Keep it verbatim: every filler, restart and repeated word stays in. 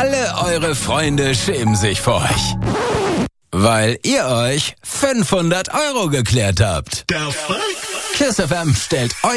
Alle eure Freunde schämen sich vor euch. Weil ihr euch fünfhundert Euro geklärt habt. Der Funk? KISS F M stellt euch